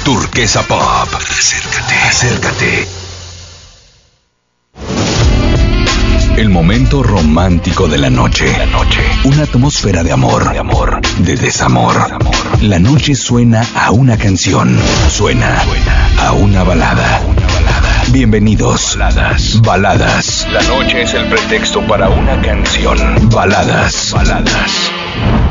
Turquesa Pop. Acércate. El momento romántico de la noche. Una atmósfera de amor, de desamor. La noche suena a una canción. Suena a una balada. Bienvenidos. Baladas. La noche es el pretexto para una canción. Baladas.